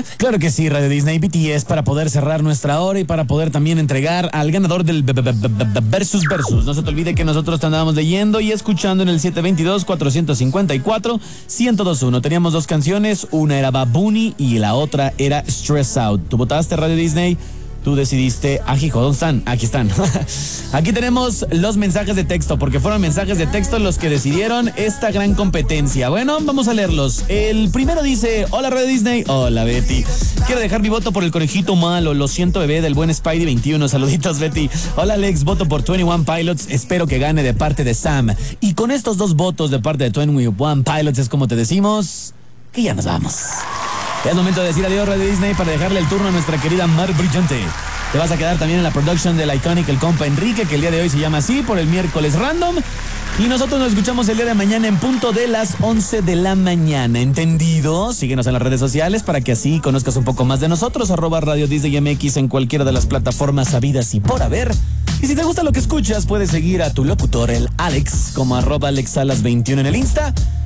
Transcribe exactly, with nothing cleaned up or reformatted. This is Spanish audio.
Claro que sí, Radio Disney B T S, para poder cerrar nuestra hora y para poder también entregar al ganador del Versus Versus. No se te olvide que nosotros te andábamos leyendo y escuchando en el siete dos dos, cuatro cinco cuatro, uno cero dos uno. Teníamos dos canciones, una era Bad Bunny y la otra era Stress Out. ¿Tú votaste, Radio Disney? Tú decidiste, ajijo, ¿dónde están? Aquí están. Aquí tenemos los mensajes de texto, porque fueron mensajes de texto los que decidieron esta gran competencia. Bueno, vamos a leerlos. El primero dice, hola Radio Disney, hola Betty. Quiero dejar mi voto por el conejito malo, lo siento bebé, del buen Spidey veintiuno. Saluditos Betty. Hola Alex, voto por veintiuno Pilots, espero que gane de parte de Sam. Y con estos dos votos de parte de veintiuno Pilots es como te decimos que ya nos vamos. Es momento de decir adiós Radio Disney para dejarle el turno a nuestra querida Mar Brillante. Te vas a quedar también en la production del Iconic, el compa Enrique, que el día de hoy se llama así, por el miércoles random. Y nosotros nos escuchamos el día de mañana en punto de las once de la mañana. ¿Entendido? Síguenos en las redes sociales para que así conozcas un poco más de nosotros. Arroba Radio Disney M X en cualquiera de las plataformas sabidas y por haber. Y si te gusta lo que escuchas, puedes seguir a tu locutor, el Alex, como arroba Alex Salas veintiuno en el Insta.